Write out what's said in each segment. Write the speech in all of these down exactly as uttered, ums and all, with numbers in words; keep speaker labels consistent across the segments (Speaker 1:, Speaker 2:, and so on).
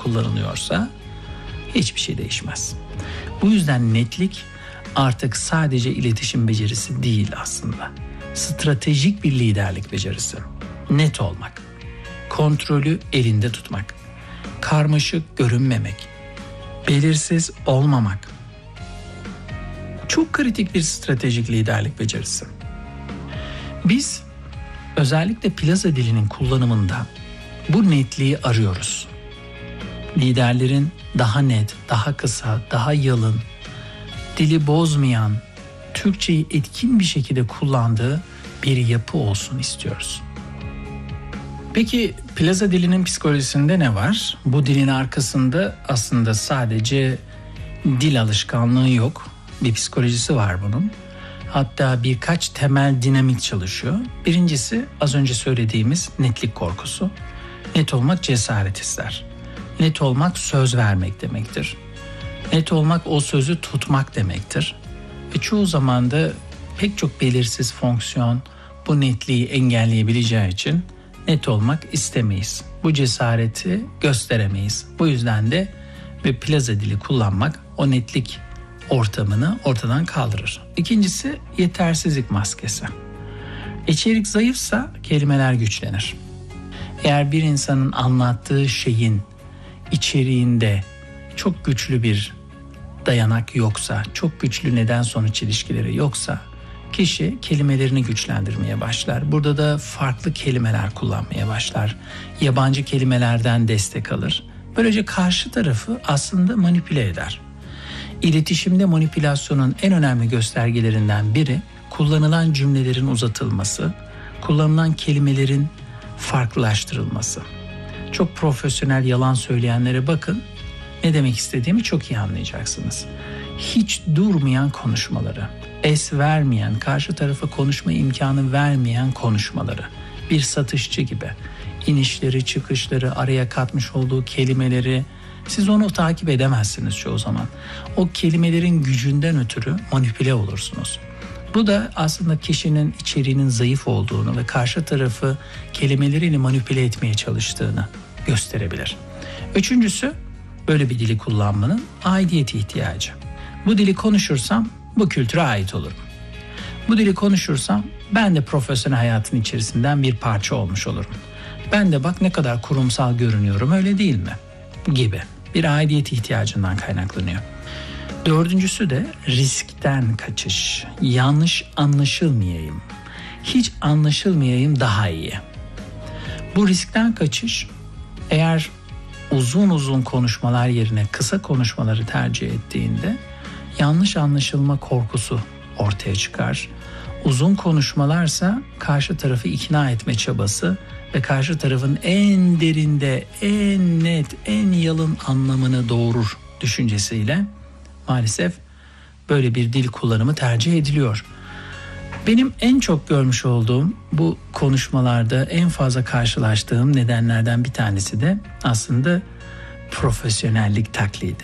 Speaker 1: kullanılıyorsa hiçbir şey değişmez. Bu yüzden netlik artık sadece iletişim becerisi değil aslında. Stratejik bir liderlik becerisi. Net olmak, kontrolü elinde tutmak, karmaşık görünmemek, belirsiz olmamak. Çok kritik bir stratejik liderlik becerisi. Biz özellikle plaza dilinin kullanımında bu netliği arıyoruz. Liderlerin daha net, daha kısa, daha yalın, dili bozmayan, Türkçeyi etkin bir şekilde kullandığı bir yapı olsun istiyoruz. Peki plaza dilinin psikolojisinde ne var? Bu dilin arkasında aslında sadece dil alışkanlığı yok. Bir psikolojisi var bunun. Hatta birkaç temel dinamik çalışıyor. Birincisi az önce söylediğimiz netlik korkusu. Net olmak cesaret ister. Net olmak söz vermek demektir. Net olmak o sözü tutmak demektir. Ve çoğu zaman da pek çok belirsiz fonksiyon bu netliği engelleyebileceği için net olmak istemeyiz. Bu cesareti gösteremeyiz. Bu yüzden de bir plaza dili kullanmak o netlik ortamını ortadan kaldırır. İkincisi yetersizlik maskesi. İçerik zayıfsa kelimeler güçlenir. Eğer bir insanın anlattığı şeyin içeriğinde çok güçlü bir dayanak yoksa, çok güçlü neden sonuç ilişkileri yoksa kişi kelimelerini güçlendirmeye başlar. Burada da farklı kelimeler kullanmaya başlar. Yabancı kelimelerden destek alır. Böylece karşı tarafı aslında manipüle eder. İletişimde manipülasyonun en önemli göstergelerinden biri kullanılan cümlelerin uzatılması, kullanılan kelimelerin farklılaştırılması. Çok profesyonel yalan söyleyenlere bakın, ne demek istediğimi çok iyi anlayacaksınız. Hiç durmayan konuşmaları, es vermeyen, karşı tarafa konuşma imkanı vermeyen konuşmaları, bir satışçı gibi inişleri, çıkışları, araya katmış olduğu kelimeleri, siz onu takip edemezsiniz çoğu zaman. O kelimelerin gücünden ötürü manipüle olursunuz. Bu da aslında kişinin içeriğinin zayıf olduğunu ve karşı tarafı kelimeleriyle manipüle etmeye çalıştığını gösterebilir. Üçüncüsü, böyle bir dili kullanmanın aidiyet ihtiyacı. Bu dili konuşursam bu kültüre ait olurum. Bu dili konuşursam ben de profesyonel hayatın içerisinden bir parça olmuş olurum. Ben de bak ne kadar kurumsal görünüyorum, öyle değil mi? Gibi bir aidiyet ihtiyacından kaynaklanıyor. Dördüncüsü de riskten kaçış. Yanlış anlaşılmayayım. Hiç anlaşılmayayım daha iyi. Bu riskten kaçış, eğer uzun uzun konuşmalar yerine kısa konuşmaları tercih ettiğinde yanlış anlaşılma korkusu ortaya çıkar. Uzun konuşmalarsa karşı tarafı ikna etme çabası ve karşı tarafın en derinde, en net, en yalın anlamını doğurur düşüncesiyle maalesef böyle bir dil kullanımı tercih ediliyor. Benim en çok görmüş olduğum bu konuşmalarda en fazla karşılaştığım nedenlerden bir tanesi de aslında profesyonellik taklidi.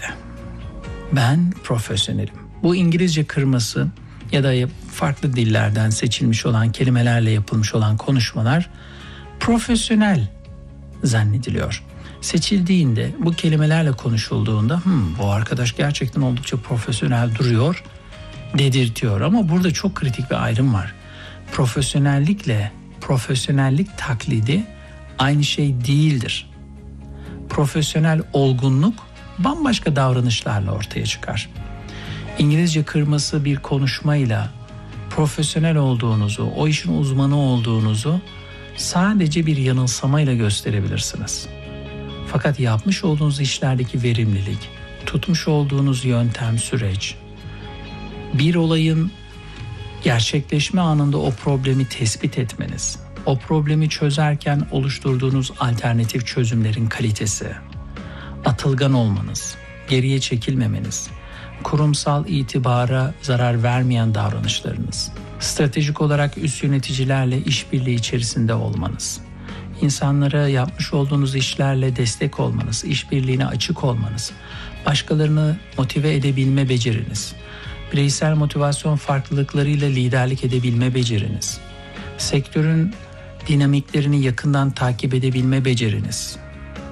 Speaker 1: Ben profesyonelim. Bu İngilizce kırması ya da farklı dillerden seçilmiş olan kelimelerle yapılmış olan konuşmalar profesyonel zannediliyor. Seçildiğinde, bu kelimelerle konuşulduğunda hmm, bu arkadaş gerçekten oldukça profesyonel duruyor dedirtiyor. Ama burada çok kritik bir ayrım var. Profesyonellikle profesyonellik taklidi aynı şey değildir. Profesyonel olgunluk bambaşka davranışlarla ortaya çıkar. İngilizce kırması bir konuşmayla profesyonel olduğunuzu, o işin uzmanı olduğunuzu sadece bir yanılsamayla gösterebilirsiniz. Fakat yapmış olduğunuz işlerdeki verimlilik, tutmuş olduğunuz yöntem, süreç, bir olayın gerçekleşme anında o problemi tespit etmeniz, o problemi çözerken oluşturduğunuz alternatif çözümlerin kalitesi, atılgan olmanız, geriye çekilmemeniz, kurumsal itibara zarar vermeyen davranışlarınız, stratejik olarak üst yöneticilerle işbirliği içerisinde olmanız, insanlara yapmış olduğunuz işlerle destek olmanız, işbirliğine açık olmanız, başkalarını motive edebilme beceriniz, bireysel motivasyon farklılıklarıyla liderlik edebilme beceriniz, sektörün dinamiklerini yakından takip edebilme beceriniz,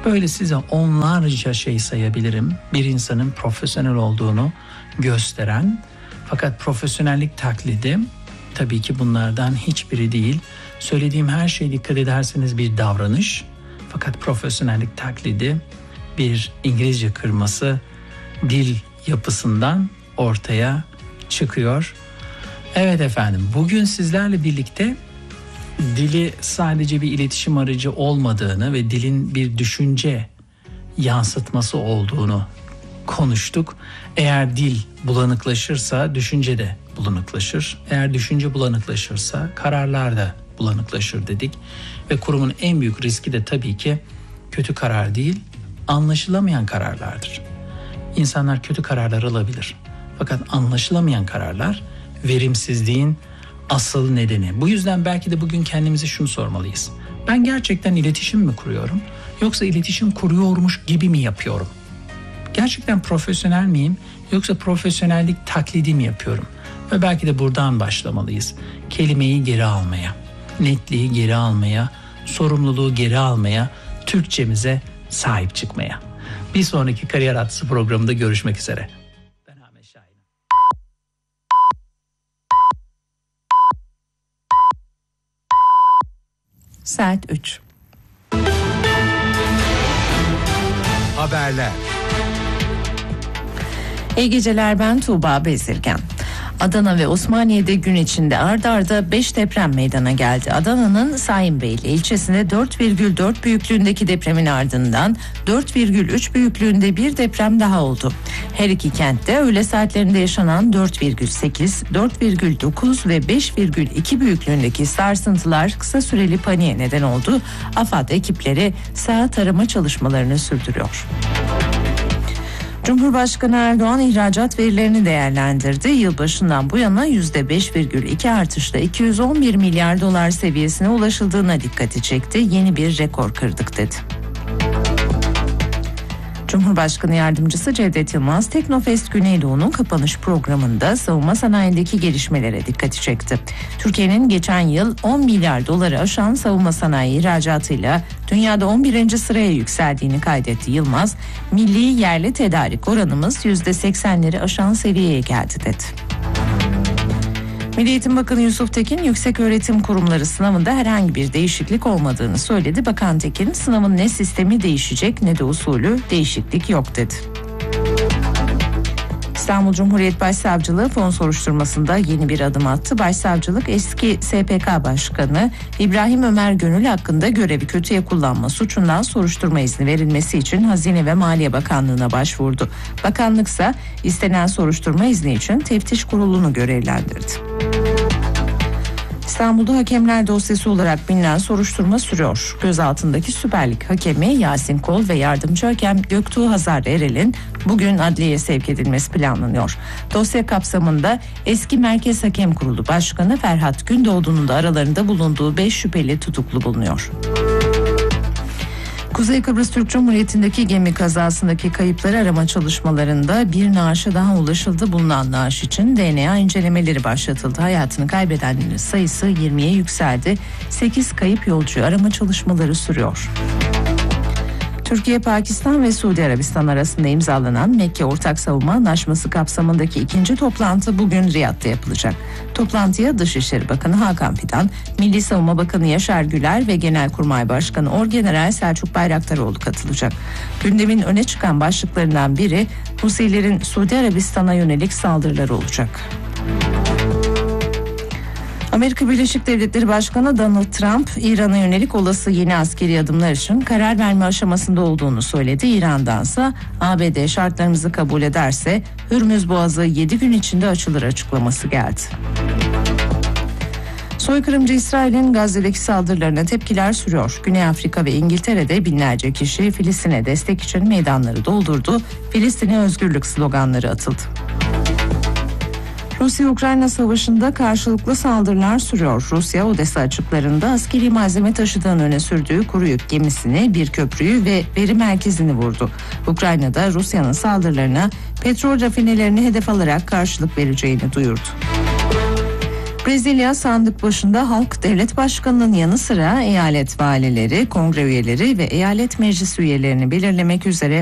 Speaker 1: Böyle size onlarca şey sayabilirim. Bir insanın profesyonel olduğunu gösteren, fakat profesyonellik taklidi tabii ki bunlardan hiçbiri değil. Söylediğim her şeye dikkat ederseniz bir davranış, fakat profesyonellik taklidi bir İngilizce kırması, dil yapısından ortaya çıkıyor. Evet efendim, bugün sizlerle birlikte dili sadece bir iletişim aracı olmadığını ve dilin bir düşünce yansıtması olduğunu konuştuk. Eğer dil bulanıklaşırsa düşünce de bulanıklaşır. Eğer düşünce bulanıklaşırsa kararlar da bulanıklaşır dedik. Ve kurumun en büyük riski de tabii ki kötü karar değil, anlaşılamayan kararlardır. İnsanlar kötü kararlar alabilir. Fakat anlaşılamayan kararlar verimsizliğin asıl nedeni. Bu yüzden belki de bugün kendimize şunu sormalıyız. Ben gerçekten iletişim mi kuruyorum? Yoksa iletişim kuruyormuş gibi mi yapıyorum? Gerçekten profesyonel miyim? Yoksa profesyonellik taklidi mi yapıyorum? Ve belki de buradan başlamalıyız. Kelimeyi geri almaya, netliği geri almaya, sorumluluğu geri almaya, Türkçemize sahip çıkmaya. Bir sonraki Kariyer Adlısı programında görüşmek üzere. Ben Ahmet Şahin.
Speaker 2: Saat üç.
Speaker 3: Haberler.
Speaker 2: İyi geceler, ben Tuğba Bezirgen. Adana ve Osmaniye'de gün içinde ard arda beş deprem meydana geldi. Adana'nın Sayınbeyli ilçesinde dört virgül dört büyüklüğündeki depremin ardından dört virgül üç büyüklüğünde bir deprem daha oldu. Her iki kentte öğle saatlerinde yaşanan dört virgül sekiz, dört virgül dokuz ve beş virgül iki büyüklüğündeki sarsıntılar kısa süreli paniğe neden oldu. AFAD ekipleri saat arama çalışmalarını sürdürüyor. Cumhurbaşkanı Erdoğan ihracat verilerini değerlendirdi. Yılbaşından bu yana yüzde beş virgül iki artışla iki yüz on bir milyar dolar seviyesine ulaşıldığına dikkati çekti. Yeni bir rekor kırdık dedi. Cumhurbaşkanı Yardımcısı Cevdet Yılmaz, Teknofest Güneydoğu'nun kapanış programında savunma sanayindeki gelişmelere dikkati çekti. Türkiye'nin geçen yıl on milyar doları aşan savunma sanayi ihracatıyla dünyada on birinci sıraya yükseldiğini kaydetti Yılmaz. Milli yerli tedarik oranımız yüzde seksenleri aşan seviyeye geldi dedi. Milli Eğitim Bakanı Yusuf Tekin, yükseköğretim kurumları sınavında herhangi bir değişiklik olmadığını söyledi. Bakan Tekin, sınavın ne sistemi değişecek ne de usulü değişiklik yok dedi. İstanbul Cumhuriyet Başsavcılığı fon soruşturmasında yeni bir adım attı. Başsavcılık eski S P K Başkanı İbrahim Ömer Gönül hakkında görevi kötüye kullanma suçundan soruşturma izni verilmesi için Hazine ve Maliye Bakanlığı'na başvurdu. Bakanlıksa istenen soruşturma izni için teftiş kurulunu görevlendirdi. İstanbul'da hakemler dosyası olarak bilinen soruşturma sürüyor. Gözaltındaki Süper Lig hakemi Yasin Kol ve yardımcı hakem Göktuğ Hazar Erel'in bugün adliyeye sevk edilmesi planlanıyor. Dosya kapsamında eski Merkez Hakem Kurulu Başkanı Ferhat Gündoğdu'nun da aralarında bulunduğu beş şüpheli tutuklu bulunuyor. Kuzey Kıbrıs Türk Cumhuriyeti'ndeki gemi kazasındaki kayıpları arama çalışmalarında bir naaşa daha ulaşıldı. Bulunan naaş için D N A incelemeleri başlatıldı. Hayatını kaybedenlerin sayısı yirmiye yükseldi. sekiz kayıp yolcuyu arama çalışmaları sürüyor. Türkiye, Pakistan ve Suudi Arabistan arasında imzalanan Mekke Ortak Savunma Anlaşması kapsamındaki ikinci toplantı bugün Riyad'da yapılacak. Toplantıya Dışişleri Bakanı Hakan Fidan, Milli Savunma Bakanı Yaşar Güler ve Genelkurmay Başkanı Orgeneral Selçuk Bayraktaroğlu katılacak. Gündemin öne çıkan başlıklarından biri Husilerin Suudi Arabistan'a yönelik saldırıları olacak. Amerika Birleşik Devletleri Başkanı Donald Trump, İran'a yönelik olası yeni askeri adımlar için karar verme aşamasında olduğunu söyledi. İran'dansa A B D şartlarımızı kabul ederse Hürmüz Boğazı yedi gün içinde açılır açıklaması geldi. Soykırımcı İsrail'in Gazze'deki saldırılarına tepkiler sürüyor. Güney Afrika ve İngiltere'de binlerce kişi Filistin'e destek için meydanları doldurdu. Filistin'e özgürlük sloganları atıldı. Rusya-Ukrayna savaşında karşılıklı saldırılar sürüyor. Rusya, Odessa açıklarında askeri malzeme taşıdığını öne sürdüğü kuru yük gemisini, bir köprüyü ve veri merkezini vurdu. Ukrayna'da Rusya'nın saldırılarına petrol rafinelerini hedef alarak karşılık vereceğini duyurdu. Brezilya sandık başında halk devlet başkanının yanı sıra eyalet valileri, kongre üyeleri ve eyalet meclis üyelerini belirlemek üzere